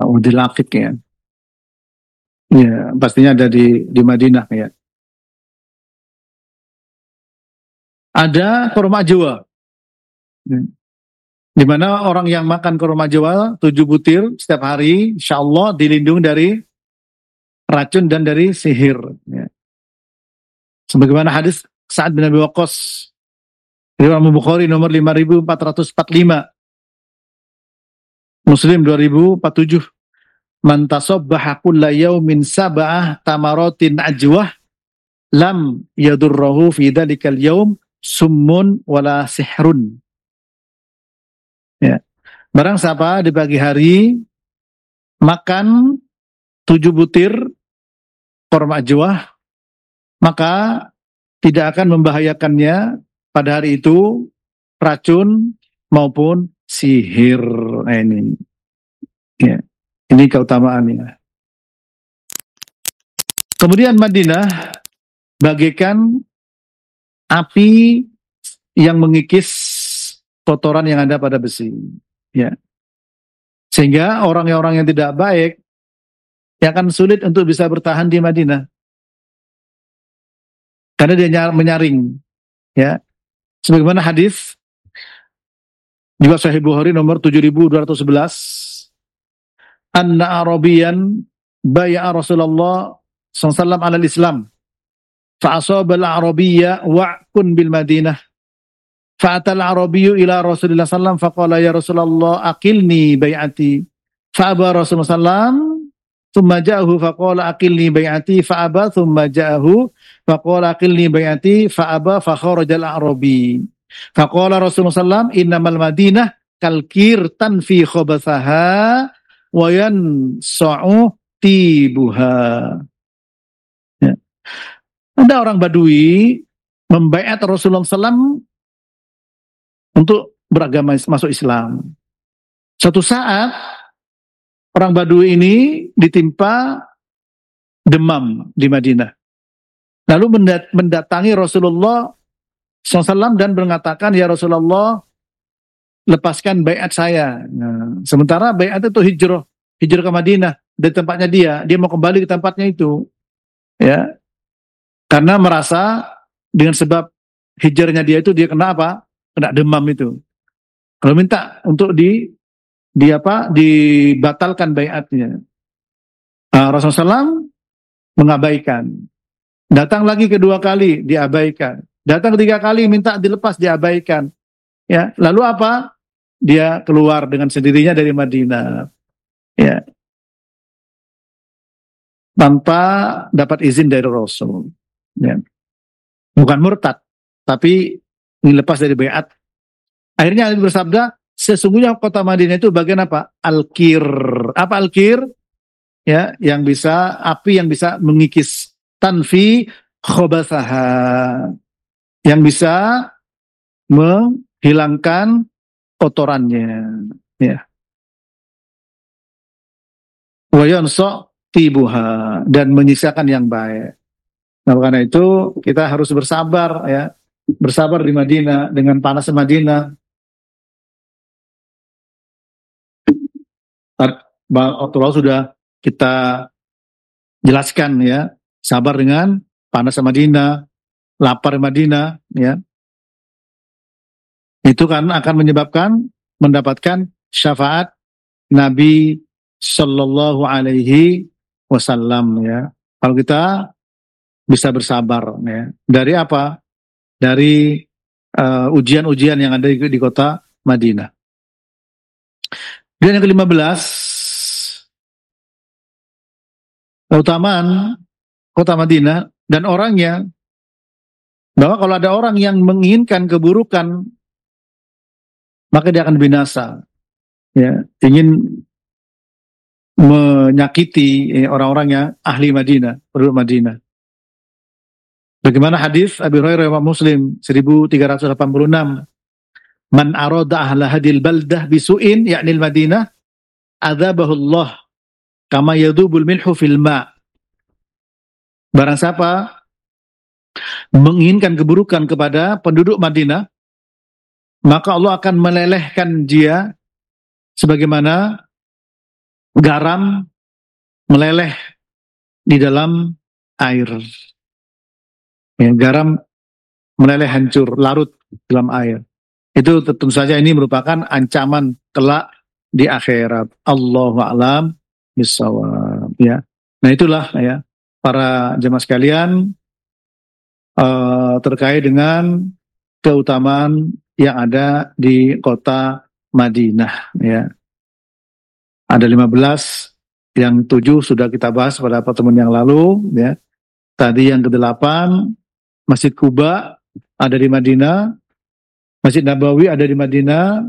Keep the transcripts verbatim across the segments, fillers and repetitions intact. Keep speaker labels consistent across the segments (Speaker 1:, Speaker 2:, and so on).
Speaker 1: Udil Aqiq ya. Ya, pastinya ada di di Madinah ya. Ada kurma Jawa. Di mana orang yang makan kurma Jawa tujuh butir setiap hari, insya Allah dilindungi dari racun dan dari sihir. Ya. Sebagaimana hadis Sa'ad bin Abi Waqqas, Imam Bukhari nomor lima ribu empat ratus empat puluh lima, Muslim dua ribu empat puluh tujuh. Man tasabbaha kulla yaumin sab'ah tamaratin ajwah lam yadurruhu fi dhalikal yaum summun wala sihrun. Ya. Barang siapa di pagi hari makan tujuh butir kurma ajwah, maka tidak akan membahayakannya pada hari itu racun maupun sihir. Nah, ini ya. Ini keutamaannya. Kemudian Madinah bagaikan api yang mengikis kotoran yang ada pada besi. Ya. Sehingga orang-orang yang tidak baik ya akan sulit untuk bisa bertahan di Madinah. Karena dia menyaring. Ya. Sebagaimana hadis juga Sahih Bukhari nomor tujuh ribu dua ratus sebelas. Anna Arabiyan bay'a Rasulullah sallallahu alaihi wasallam ala al-Islam fa'asaba al-Arabiyya wa'kun bil Madinah fa'atal Arabiyyu ila Rasulillah sallallahu alaihi wasallam faqala ya Rasulullah aqilni bay'ati fa'aba Rasulullah sallallahu alaihi wasallam thumma ja'ahu faqala aqilni bay'ati fa'aba thumma ja'ahu faqala aqilni bay'ati fa'aba fa kharajal Arabi faqala Rasulullah sallallahu alaihi wasallam innamal Madinah kalkir tanfi khabathaha wayan sa'u tibuha. Ya. Ada orang Badui membaiat Rasulullah sallallahu alaihi wasallam untuk beragama masuk Islam. Suatu saat orang Badui ini ditimpa demam di Madinah. Lalu mendatangi Rasulullah sallallahu alaihi wasallam dan mengatakan, ya Rasulullah, lepaskan baiat saya. Nah, sementara baiat itu hijrah, hijrah ke Madinah dari tempatnya dia, dia mau kembali ke tempatnya itu, ya, karena merasa dengan sebab hijrahnya dia itu dia kena apa? Kena demam itu. Kalau minta untuk di di apa? Dibatalkan baiatnya. Nah, Rasulullah shallallahu alaihi wasallam mengabaikan. Datang lagi kedua kali, diabaikan. Datang ketiga kali minta dilepas, diabaikan. Ya, lalu apa? Dia keluar dengan sendirinya dari Madinah. Ya. Tanpa dapat izin dari Rasul. Ya. Bukan murtad, tapi dilepas dari baiat. Akhirnya Ali bersabda, sesungguhnya kota Madinah itu bagian apa? Al-Kir. Apa Al-Kir? Ya, yang bisa api yang bisa mengikis tanfi khobathaha. Yang bisa menghilangkan kotorannya, ya. Wa yansa tibuha, dan menyisakan yang baik. Nah, karena itu kita harus bersabar, ya, bersabar di Madinah dengan panas Madinah. Waktu lalu sudah kita jelaskan, ya, sabar dengan panas Madinah, lapar Madinah, ya. Itu kan akan menyebabkan mendapatkan syafaat Nabi Sallallahu Alaihi Wasallam, ya. Kalau kita bisa bersabar, ya. Dari apa? Dari uh, ujian-ujian yang ada di, di kota Madinah. Dan yang kelima belas, keutamaan kota Madinah dan orangnya, bahwa kalau ada orang yang menginginkan keburukan, maka dia akan binasa, ya, ingin menyakiti orang-orang yang ahli Madinah, penduduk Madinah. Bagaimana hadis Abi Hurairah riwayat Muslim seribu tiga ratus delapan puluh enam, man arada ahla hadil baldah bisu'in yakni Madinah adzabahu Allah kama yadubul milhu fil ma. Barang siapa menginginkan keburukan kepada penduduk Madinah, maka Allah akan melelehkan dia sebagaimana garam meleleh di dalam air. Ya, garam meleleh hancur, larut dalam air. Itu tentu saja ini merupakan ancaman kelak di akhirat. Allahu a'lam bishawab. Ya. Nah itulah ya para jemaah sekalian uh, terkait dengan keutamaan yang ada di kota Madinah. Ya. Ada lima belas, yang tujuh sudah kita bahas pada pertemuan yang lalu. Ya. Tadi yang kedelapan, Masjid Quba ada di Madinah. Masjid Nabawi ada di Madinah,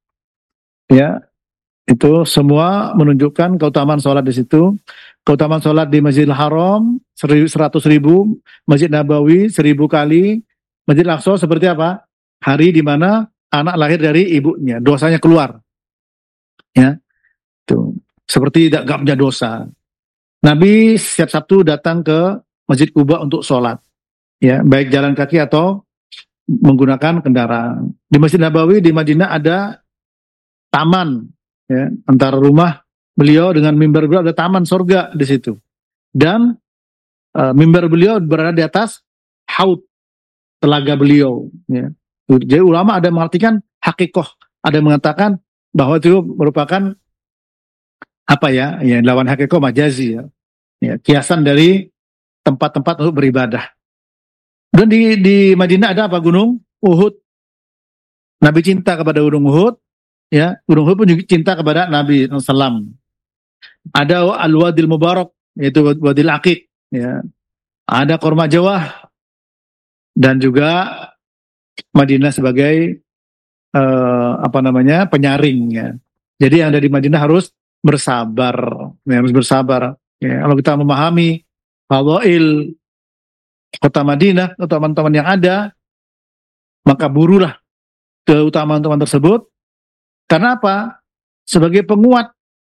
Speaker 1: ya, itu semua menunjukkan keutamaan sholat di situ. Keutamaan sholat di Masjidil Haram seratus ribu, Masjid Nabawi seribu kali, Masjid Al-Aqsa seperti apa? Hari di mana anak lahir dari ibunya, dosanya keluar, ya, itu seperti tidak punya dosa. Nabi setiap Sabtu datang ke Masjid Quba untuk sholat, ya, baik jalan kaki atau menggunakan kendaraan. Di Masjid Nabawi di Madinah ada taman, ya, antara rumah beliau dengan mimbar beliau ada taman surga di situ. Dan uh, mimbar beliau berada di atas haud, telaga beliau. Ya. Jadi ulama ada mengartikan hakikoh, ada mengatakan bahwa itu merupakan apa ya, ya lawan hakikoh majazi, ya, ya kiasan dari tempat-tempat untuk beribadah. Dan di, di Madinah ada apa? Gunung Uhud. Nabi cinta kepada Gunung Uhud, ya. Gunung Uhud pun juga cinta kepada Nabi shallallahu alaihi wasallam. Ada Al-Wadil Mubarak, yaitu Wadil Aqiq, ya. Ada Korma Jawa, dan juga Madinah sebagai uh, apa namanya penyaring, ya. Jadi yang ada di Madinah harus bersabar, ya, harus bersabar. Ya. Kalau kita memahami fadhail kota Madinah, keutamaan-keutamaan yang ada, maka burulah keutamaan-keutamaan tersebut. Karena apa? Sebagai penguat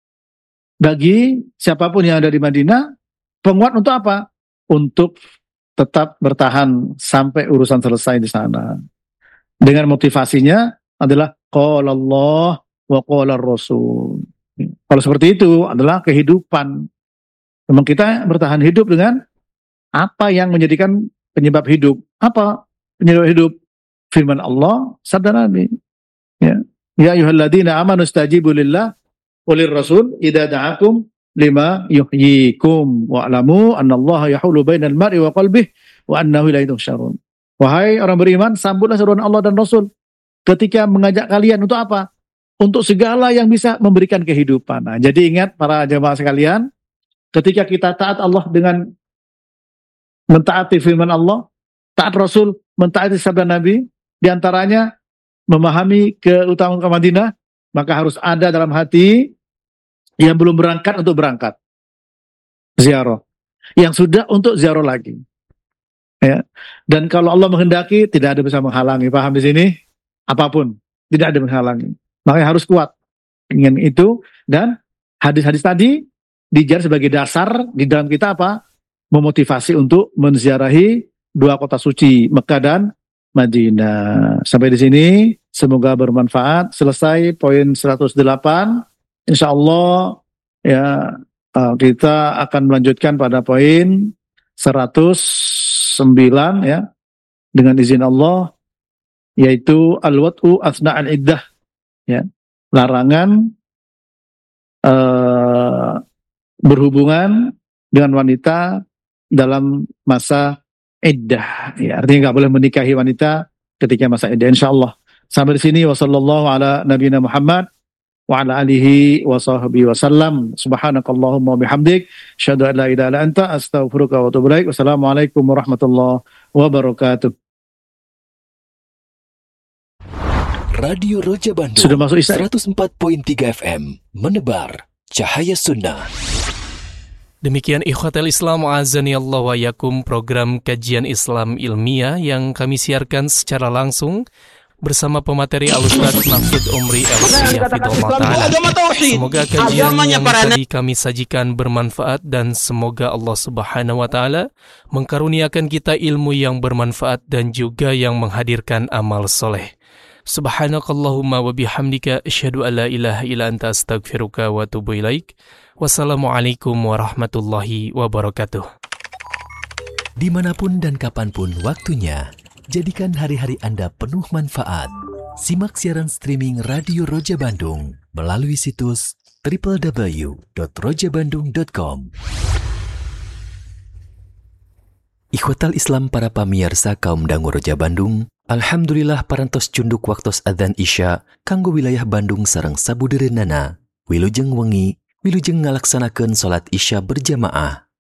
Speaker 1: bagi siapapun yang ada di Madinah, penguat untuk apa? Untuk tetap bertahan sampai urusan selesai di sana. Dengan motivasinya adalah qala Allah wa qala Rasul. Kalau seperti itu adalah kehidupan. Memang kita bertahan hidup dengan apa yang menjadikan penyebab hidup? Apa penyebab hidup? Firman Allah, sabda Nabi. Ya, ya ayyuhalladzina amanu istajibu lillah walir rasul idza da'akum lima yuhyikum wa'lamu annallaha yahulu bainal mar'i wa qalbihi wa annahu ilaihi tuhsyarun. Wahai orang beriman, sambutlah seruan Allah dan Rasul ketika mengajak kalian untuk apa? Untuk segala yang bisa memberikan kehidupan. Nah, jadi ingat para jemaah sekalian, ketika kita taat Allah dengan mentaati firman Allah, taat Rasul, mentaati sabda Nabi, diantaranya memahami keutamaan ke Madinah, maka harus ada dalam hati yang belum berangkat untuk berangkat ziarah, yang sudah untuk ziarah lagi, ya. Dan kalau Allah menghendaki, tidak ada bisa menghalangi. Paham di sini? Apapun tidak ada menghalangi. Makanya harus kuat ingin itu. Dan hadis-hadis tadi dijadikan sebagai dasar di dalam kita apa? Memotivasi untuk menziarahi dua kota suci, Mekah dan Madinah. Sampai di sini, semoga bermanfaat. Selesai poin seratus delapan. Insya Allah ya, kita akan melanjutkan pada poin seratus sembilan, ya, dengan izin Allah, yaitu al-wat'u asna al-iddah, ya, larangan uh, berhubungan dengan wanita dalam masa iddah, ya, artinya nggak boleh menikahi wanita ketika masa iddah. Insyaallah sampai di sini. Wassallallahu ala nabiyina Muhammad wa ala alihi wa sahbihi wasallam. Subhanakallahumma bihamdik, asyhadu an la ilaha illa anta, astaghfiruka wa atubu ilaik. Wassalamualaikum warahmatullahi wabarakatuh.
Speaker 2: Radio Roja Bandung
Speaker 1: Sudah masuk Isya?
Speaker 2: seratus empat koma tiga F M, menebar cahaya sunnah.
Speaker 3: Demikian ikhwatal Islam azani Allah wa yakum, program kajian Islam ilmiah yang kami siarkan secara langsung bersama pemateri Al-Ustaz Maksud Umri El-Siyah Fidullah Ta'ala. Semoga kajian yang tadi kami sajikan bermanfaat dan semoga Allah Subhanahu wa Ta'ala mengkaruniakan kita ilmu yang bermanfaat dan juga yang menghadirkan amal soleh. Subhanakallahumma wa bihamdika asyhadu an la ilaha illa anta astaghfiruka wa atubu ilaik. Wassalamualaikum warahmatullahi wabarakatuh.
Speaker 2: Dimanapun dan kapanpun waktunya, jadikan hari-hari Anda penuh manfaat. Simak siaran streaming Radio Roja Bandung melalui situs double-u double-u double-u dot roja bandung dot com. Ikhwatal Islam para pamirsa kaum dangu Roja Bandung, alhamdulillah parantos cunduk waktos adzan Isya kanggo wilayah Bandung sareng sabudereunana. Wilujeng wengi, wilujeng ngalaksanakeun salat Isya berjamaah.